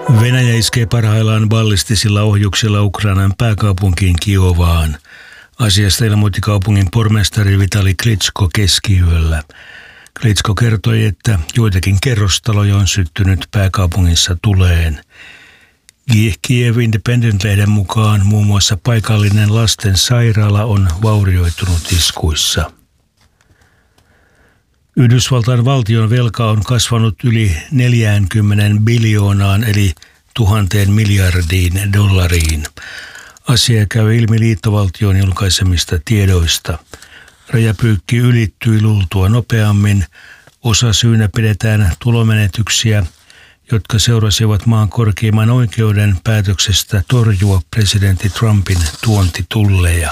Venäjä iskee parhaillaan ballistisilla ohjuksilla Ukrainan pääkaupunkiin Kiovaan. Asiasta ilmoitti kaupungin pormestari Vitali Klitschko keskiyöllä. Klitschko kertoi, että joitakin kerrostaloja on syttynyt pääkaupungissa tuleen. Kiev Independent-lehden mukaan muun muassa paikallinen lasten sairaala on vaurioitunut iskuissa. Yhdysvaltain valtion velka on kasvanut yli 40 biljoonaan eli 1000 miljardiin dollariin. Asia käy ilmi liittovaltion julkaisemista tiedoista. Rajapyykki ylittyi luultua nopeammin. Osasyynä pidetään tulomenetyksiä, jotka seurasivat maan korkeimman oikeuden päätöksestä torjua presidentti Trumpin tuontitulleja.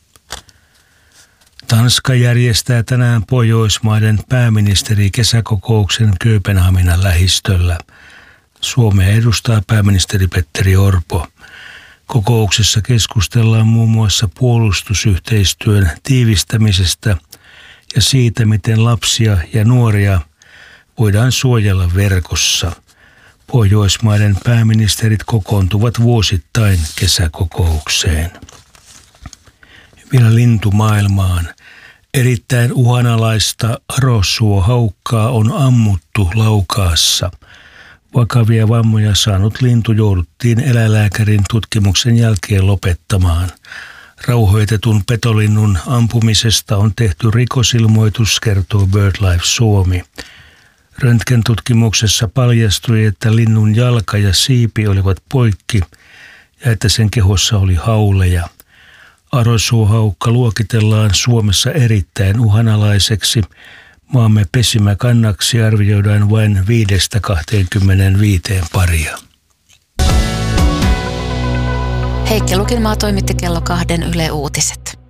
Tanska järjestää tänään Pohjoismaiden pääministerikesäkokouksen Kööpenhaminan lähistöllä. Suomea edustaa pääministeri Petteri Orpo. Kokouksessa keskustellaan muun muassa puolustusyhteistyön tiivistämisestä ja siitä, miten lapsia ja nuoria voidaan suojella verkossa. Pohjoismaiden pääministerit kokoontuvat vuosittain kesäkokoukseen. Vielä lintumaailmaan. Erittäin uhanalaista arossuohaukkaa on ammuttu Laukaassa. Vakavia vammoja saanut lintu jouduttiin eläinlääkärin tutkimuksen jälkeen lopettamaan. Rauhoitetun petolinnun ampumisesta on tehty rikosilmoitus, kertoo BirdLife Suomi. Röntgentutkimuksessa paljastui, että linnun jalka ja siipi olivat poikki ja että sen kehossa oli hauleja. Arossuohaukka luokitellaan Suomessa erittäin uhanalaiseksi. Maamme pesimäkannaksi arvioidaan vain 5-25 paria. Heikki Lukinmaa toimitti kello 2 Yle Uutiset.